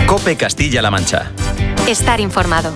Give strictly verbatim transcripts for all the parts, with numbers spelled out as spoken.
COPE Castilla-La Mancha. Estar informado.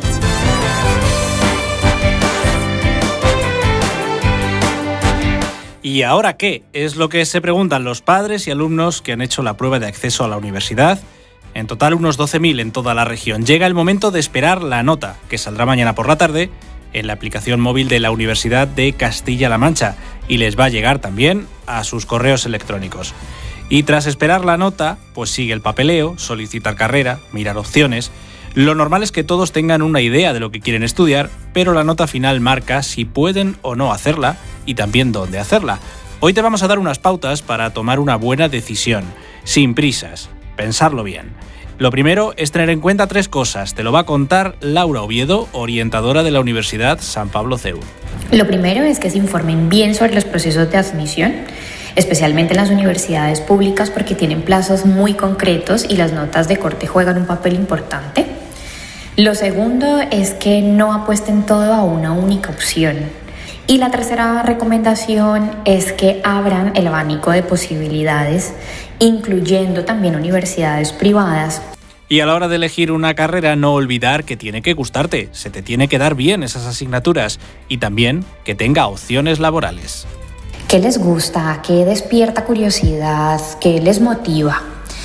¿Y ahora qué? Es lo que se preguntan los padres y alumnos que han hecho la prueba de acceso a la universidad. En total unos doce mil en toda la región. Llega el momento de esperar la nota, que saldrá mañana por la tarde en la aplicación móvil de la Universidad de Castilla-La Mancha y les va a llegar también a sus correos electrónicos. Y tras esperar la nota, pues sigue el papeleo, solicitar carrera, mirar opciones. Lo normal es que todos tengan una idea de lo que quieren estudiar, pero la nota final marca si pueden o no hacerla y también dónde hacerla. Hoy te vamos a dar unas pautas para tomar una buena decisión, sin prisas, pensarlo bien. Lo primero es tener en cuenta tres cosas. Te lo va a contar Laura Oviedo, orientadora de la Universidad San Pablo C E U. Lo primero es que se informen bien sobre los procesos de admisión, especialmente en las universidades públicas, porque tienen plazos muy concretos y las notas de corte juegan un papel importante. Lo segundo es que no apuesten todo a una única opción. Y la tercera recomendación es que abran el abanico de posibilidades, incluyendo también universidades privadas. Y a la hora de elegir una carrera, no olvidar que tiene que gustarte, se te tiene que dar bien esas asignaturas y también que tenga opciones laborales. ¿Qué les gusta? ¿Qué despierta curiosidad? ¿Qué les motiva?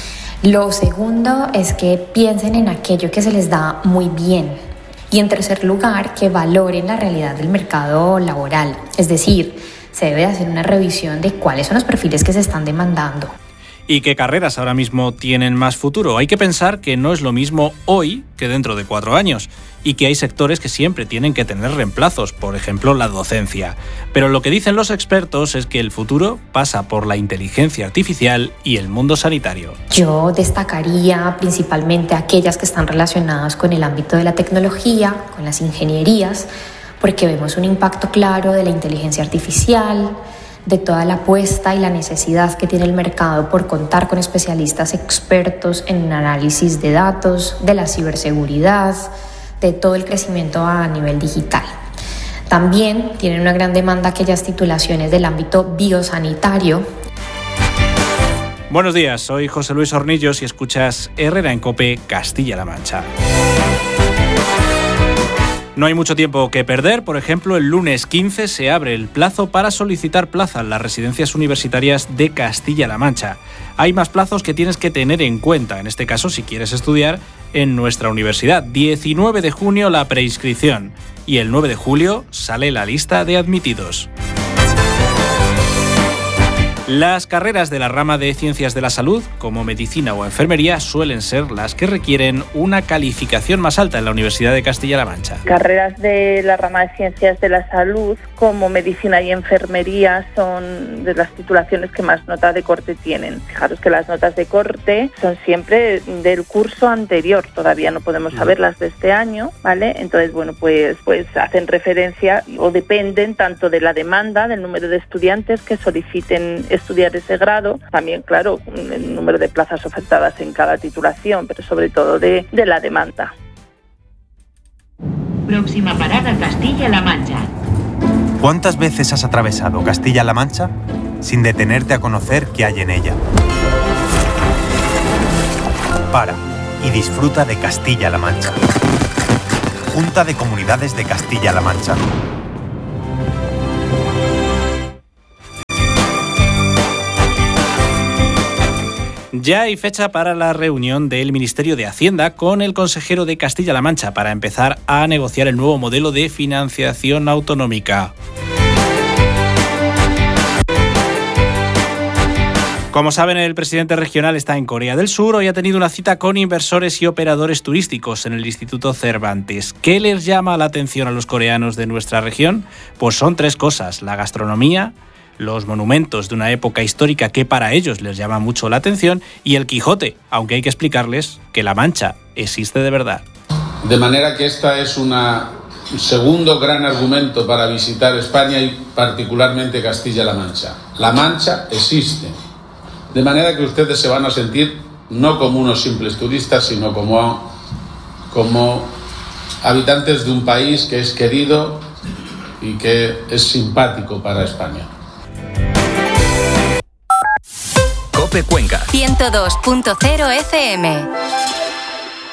Lo segundo es que piensen en aquello que se les da muy bien. Y en tercer lugar, que valoren la realidad del mercado laboral. Es decir, se debe hacer una revisión de cuáles son los perfiles que se están demandando. ¿Y qué carreras ahora mismo tienen más futuro? Hay que pensar que no es lo mismo hoy que dentro de cuatro años y que hay sectores que siempre tienen que tener reemplazos, por ejemplo la docencia. Pero lo que dicen los expertos es que el futuro pasa por la inteligencia artificial y el mundo sanitario. Yo destacaría principalmente aquellas que están relacionadas con el ámbito de la tecnología, con las ingenierías, porque vemos un impacto claro de la inteligencia artificial, de toda la apuesta y la necesidad que tiene el mercado por contar con especialistas expertos en análisis de datos, de la ciberseguridad, de todo el crecimiento a nivel digital. También tienen una gran demanda aquellas titulaciones del ámbito biosanitario. Buenos días, soy José Luis Hornillos y escuchas Herrera en COPE Castilla-La Mancha. No hay mucho tiempo que perder. Por ejemplo, el lunes quince se abre el plazo para solicitar plaza en las residencias universitarias de Castilla-La Mancha. Hay más plazos que tienes que tener en cuenta, en este caso si quieres estudiar en nuestra universidad. diecinueve de junio la preinscripción y el nueve de julio sale la lista de admitidos. Las carreras de la rama de Ciencias de la Salud, como Medicina o Enfermería, suelen ser las que requieren una calificación más alta en la Universidad de Castilla-La Mancha. Carreras de la rama de Ciencias de la Salud, como Medicina y Enfermería, son de las titulaciones que más nota de corte tienen. Fijaros que las notas de corte son siempre del curso anterior, todavía no podemos saberlas de este año, ¿vale? Entonces, bueno, pues, pues hacen referencia o dependen tanto de la demanda, del número de estudiantes que soliciten estudiar ese grado, también, claro, el número de plazas ofertadas en cada titulación, pero sobre todo de, de la demanda. Próxima parada, Castilla-La Mancha. ¿Cuántas veces has atravesado Castilla-La Mancha sin detenerte a conocer qué hay en ella? Para y disfruta de Castilla-La Mancha. Junta de Comunidades de Castilla-La Mancha. Ya hay fecha para la reunión del Ministerio de Hacienda con el consejero de Castilla-La Mancha para empezar a negociar el nuevo modelo de financiación autonómica. Como saben, el presidente regional está en Corea del Sur. Hoy ha tenido una cita con inversores y operadores turísticos en el Instituto Cervantes. ¿Qué les llama la atención a los coreanos de nuestra región? Pues son tres cosas: la gastronomía, los monumentos de una época histórica que para ellos les llama mucho la atención y el Quijote, aunque hay que explicarles que La Mancha existe de verdad. De manera que esta es una, un segundo gran argumento para visitar España y particularmente Castilla-La Mancha. La Mancha existe, de manera que ustedes se van a sentir no como unos simples turistas, sino como, como habitantes de un país que es querido y que es simpático para España. COPE Cuenca ciento dos punto cero F M.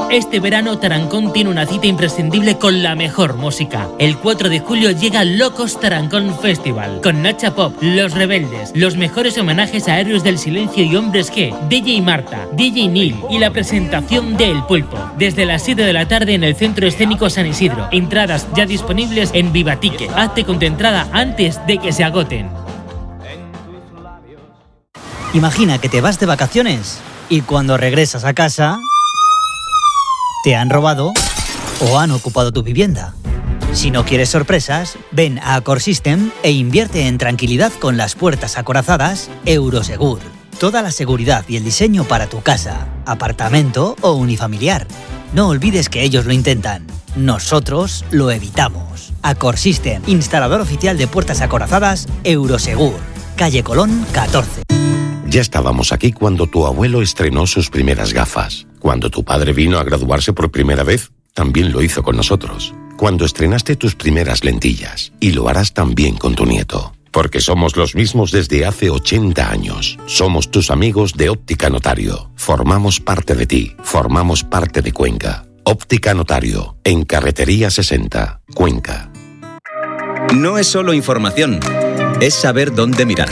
Este verano Tarancón tiene una cita imprescindible con la mejor música. El cuatro de julio llega Locos Tarancón Festival, con Nacha Pop, Los Rebeldes, los mejores homenajes a héroes del silencio y hombres G, D J Marta, D J Neil y la presentación de El Pulpo. Desde las siete de la tarde en el Centro Escénico San Isidro. Entradas ya disponibles en Vivatique. Hazte con tu entrada antes de que se agoten. Imagina que te vas de vacaciones y cuando regresas a casa te han robado o han ocupado tu vivienda. Si no quieres sorpresas, ven a Acorsystem e invierte en tranquilidad con las puertas acorazadas Eurosegur. Toda la seguridad y el diseño para tu casa, apartamento o unifamiliar. No olvides que ellos lo intentan. Nosotros lo evitamos. Acorsystem, instalador oficial de puertas acorazadas Eurosegur. Calle Colón catorce. Ya estábamos aquí cuando tu abuelo estrenó sus primeras gafas. Cuando tu padre vino a graduarse por primera vez, también lo hizo con nosotros. Cuando estrenaste tus primeras lentillas. Y lo harás también con tu nieto. Porque somos los mismos desde hace ochenta años. Somos tus amigos de Óptica Notario. Formamos parte de ti. Formamos parte de Cuenca. Óptica Notario. En Carretería sesenta, Cuenca. No es solo información. Es saber dónde mirar.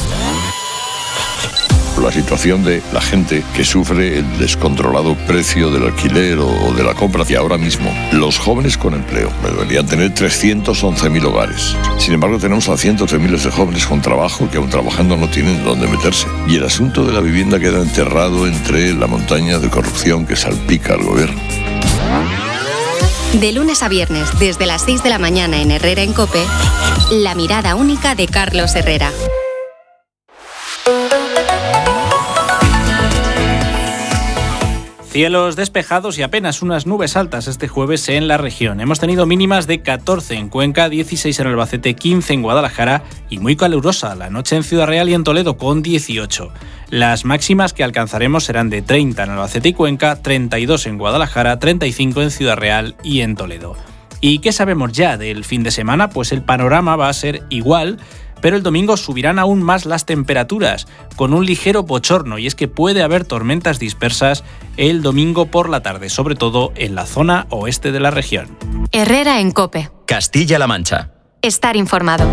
La situación de la gente que sufre el descontrolado precio del alquiler o de la compra. Y ahora mismo, los jóvenes con empleo deberían tener trescientos once mil hogares. Sin embargo, tenemos a cientos de miles de jóvenes con trabajo que aún trabajando no tienen dónde meterse. Y el asunto de la vivienda queda enterrado entre la montaña de corrupción que salpica al gobierno. De lunes a viernes, desde las seis de la mañana en Herrera en COPE, La mirada única de Carlos Herrera. Cielos despejados y apenas unas nubes altas este jueves en la región. Hemos tenido mínimas de catorce en Cuenca, dieciséis en Albacete, quince en Guadalajara y muy calurosa la noche en Ciudad Real y en Toledo con dieciocho. Las máximas que alcanzaremos serán de treinta en Albacete y Cuenca, treinta y dos en Guadalajara, treinta y cinco en Ciudad Real y en Toledo. ¿Y qué sabemos ya del fin de semana? Pues el panorama va a ser igual, pero el domingo subirán aún más las temperaturas, con un ligero bochorno, y es que puede haber tormentas dispersas el domingo por la tarde, sobre todo en la zona oeste de la región. Herrera en COPE. Castilla-La Mancha. Estar informado.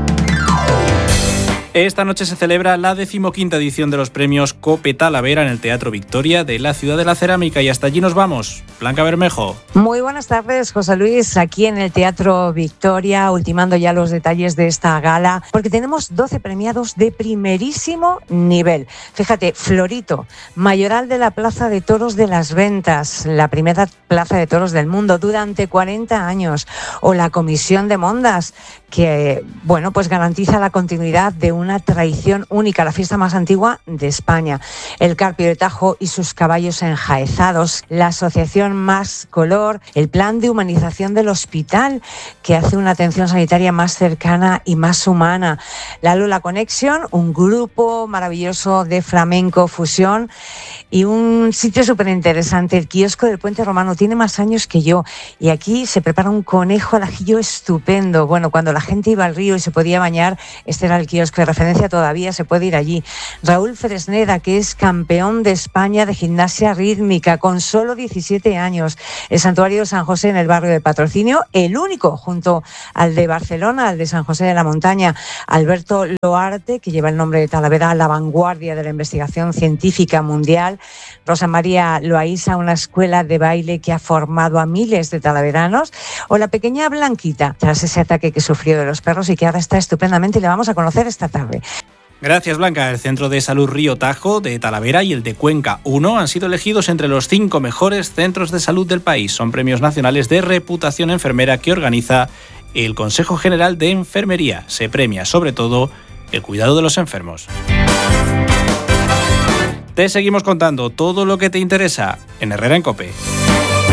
Esta noche se celebra la decimoquinta edición de los premios COPE Talavera en el Teatro Victoria de la Ciudad de la Cerámica y hasta allí nos vamos. Blanca Bermejo. Muy buenas tardes, José Luis, aquí en el Teatro Victoria, ultimando ya los detalles de esta gala, porque tenemos doce premiados de primerísimo nivel. Fíjate, Florito, mayoral de la Plaza de Toros de las Ventas, la primera plaza de toros del mundo durante cuarenta años, o la Comisión de Mondas, que, bueno, pues garantiza la continuidad de una tradición única, la fiesta más antigua de España. El Carpio de Tajo y sus caballos enjaezados, la Asociación Más Color, el plan de humanización del hospital, que hace una atención sanitaria más cercana y más humana. La Lula Connection, un grupo maravilloso de flamenco fusión y un sitio súper interesante, el kiosco del Puente Romano, tiene más años que yo y aquí se prepara un conejo al ajillo estupendo. Bueno, cuando la gente iba al río y se podía bañar, este era el kiosco de referencia, todavía se puede ir allí. Raúl Fresneda, que es campeón de España de gimnasia rítmica con solo diecisiete años. El Santuario de San José en el barrio de Patrocinio, el único junto al de Barcelona, al de San José de la Montaña. Alberto Loarte, que lleva el nombre de Talavera a la vanguardia de la investigación científica mundial. Rosa María Loaiza, una escuela de baile que ha formado a miles de talaveranos. O la pequeña Blanquita, tras ese ataque que sufrió de los perros y que ahora está estupendamente y la vamos a conocer esta tarde. Gracias, Blanca. El Centro de Salud Río Tajo de Talavera y el de Cuenca uno han sido elegidos entre los cinco mejores centros de salud del país. Son premios nacionales de reputación enfermera que organiza el Consejo General de Enfermería. Se premia, sobre todo, el cuidado de los enfermos. Te seguimos contando todo lo que te interesa en Herrera en COPE.